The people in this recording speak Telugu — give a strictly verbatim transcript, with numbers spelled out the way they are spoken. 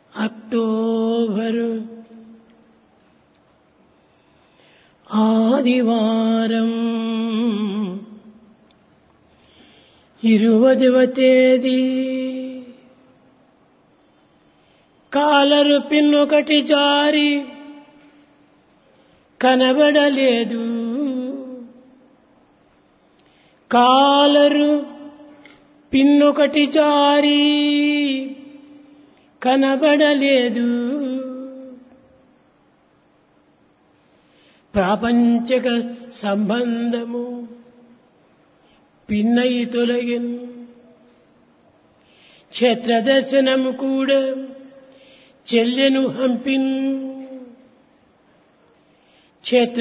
అక్టోబరు ఆదివారం ఇరువదవ తేదీ కాలరు పిన్నొకటి జారి కనబడలేదు. కాలరు పిన్నొకటి జారి కనబడలేదు. ప్రాపంచక సంబంధము పిన్నై తొలగిన్. క్షేత్ర దర్శనము కూడా చెల్లెను హంపిన్. క్షేత్ర